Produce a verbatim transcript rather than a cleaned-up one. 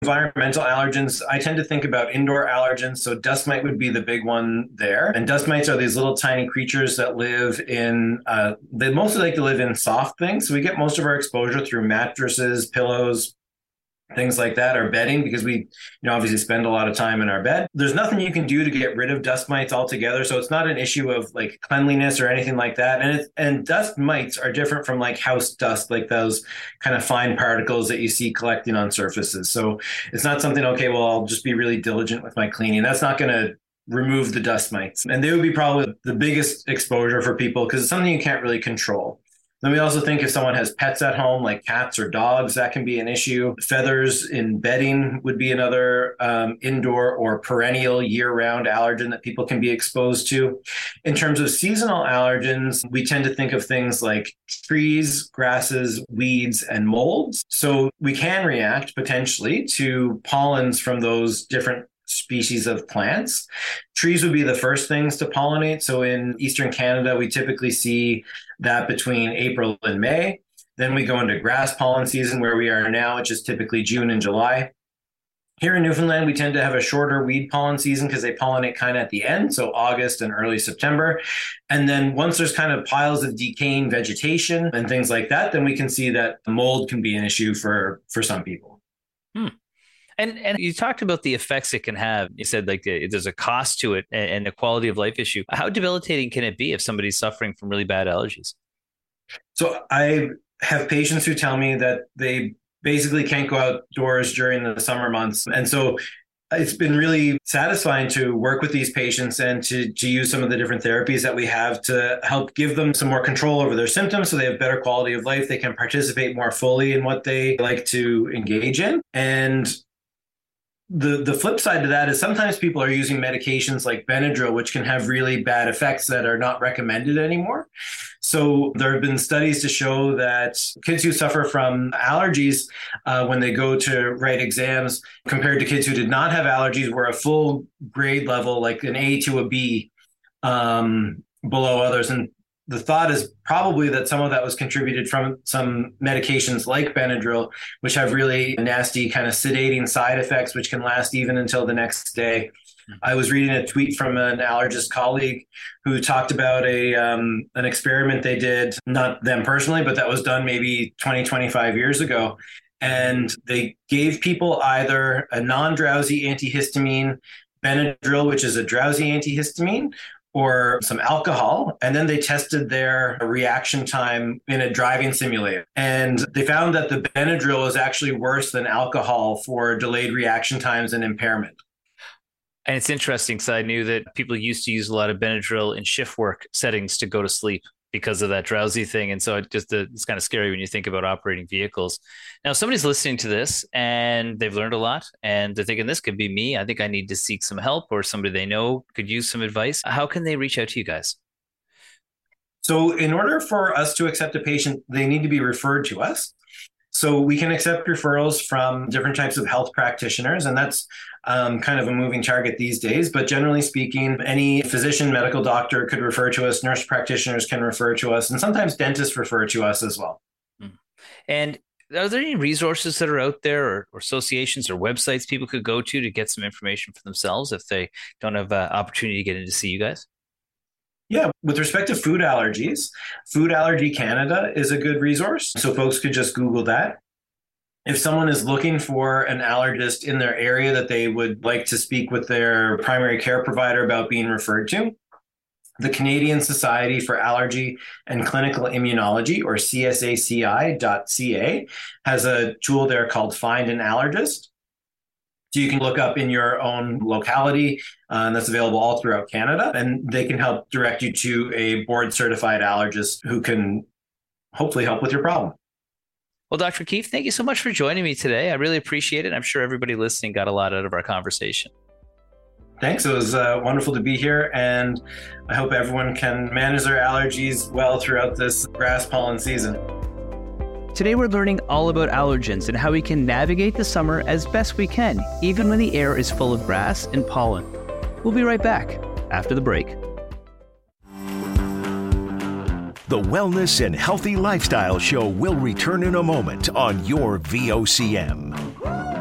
Environmental allergens, I tend to think about indoor allergens. So dust mite would be the big one there. And dust mites are these little tiny creatures that live in, uh, they mostly like to live in soft things. So we get most of our exposure through mattresses, pillows, things like that, or bedding, because we, you know, obviously spend a lot of time in our bed. There's nothing you can do to get rid of dust mites altogether. So it's not an issue of like cleanliness or anything like that. And it, and dust mites are different from like house dust, like those kind of fine particles that you see collecting on surfaces. So it's not something, okay, well, I'll just be really diligent with my cleaning. That's not going to remove the dust mites. And they would be probably the biggest exposure for people because it's something you can't really control. Then we also think if someone has pets at home, like cats or dogs, that can be an issue. Feathers in bedding would be another um, indoor or perennial year-round allergen that people can be exposed to. In terms of seasonal allergens, we tend to think of things like trees, grasses, weeds, and molds. So we can react potentially to pollens from those different species of plants. Trees would be the first things to pollinate. So in Eastern Canada, we typically see that between April and May. Then we go into grass pollen season where we are now, which is typically June and July. Here in Newfoundland, we tend to have a shorter weed pollen season because they pollinate kind of at the end, so August and early September. And then once there's kind of piles of decaying vegetation and things like that, then we can see that mold can be an issue for, for some people. Hmm. And and you talked about the effects it can have. You said like there's a cost to it and a quality of life issue. How debilitating can it be if somebody's suffering from really bad allergies? So I have patients who tell me that they basically can't go outdoors during the summer months. And so it's been really satisfying to work with these patients and to, to use some of the different therapies that we have to help give them some more control over their symptoms so they have better quality of life. They can participate more fully in what they like to engage in. And The the flip side to that is sometimes people are using medications like Benadryl, which can have really bad effects that are not recommended anymore. So there have been studies to show that kids who suffer from allergies, uh, when they go to write exams, compared to kids who did not have allergies, were a full grade level, like an A to a B, um, below others. And the thought is probably that some of that was contributed from some medications like Benadryl, which have really nasty kind of sedating side effects, which can last even until the next day. I was reading a tweet from an allergist colleague who talked about a um, an experiment they did, not them personally, but that was done maybe twenty, twenty-five years ago. And they gave people either a non-drowsy antihistamine, Benadryl, which is a drowsy antihistamine, or some alcohol, and then they tested their reaction time in a driving simulator. And they found that the Benadryl is actually worse than alcohol for delayed reaction times and impairment. And it's interesting because I knew that people used to use a lot of Benadryl in shift work settings to go to sleep because of that drowsy thing. And so it just uh, it's kind of scary when you think about operating vehicles. Now, somebody's listening to this and they've learned a lot and they're thinking this could be me. I think I need to seek some help, or somebody they know could use some advice. How can they reach out to you guys? So in order for us to accept a patient, they need to be referred to us. So we can accept referrals from different types of health practitioners, and that's um, kind of a moving target these days. But generally speaking, any physician, medical doctor could refer to us, nurse practitioners can refer to us, and sometimes dentists refer to us as well. And are there any resources that are out there, or, or associations or websites people could go to to get some information for themselves if they don't have an opportunity to get in to see you guys? Yeah, with respect to food allergies, Food Allergy Canada is a good resource. So folks could just Google that. If someone is looking for an allergist in their area that they would like to speak with their primary care provider about being referred to, the Canadian Society for Allergy and Clinical Immunology, or C S A C I dot C A, has a tool there called Find an Allergist. So you can look up in your own locality, uh, and that's available all throughout Canada, and they can help direct you to a board-certified allergist who can hopefully help with your problem. Well, Doctor Keefe, thank you so much for joining me today. I really appreciate it. I'm sure everybody listening got a lot out of our conversation. Thanks. It was uh, wonderful to be here, and I hope everyone can manage their allergies well throughout this grass pollen season. Today we're learning all about allergens and how we can navigate the summer as best we can, even when the air is full of grass and pollen. We'll be right back after the break. The Wellness and Healthy Lifestyle Show will return in a moment on your V O C M.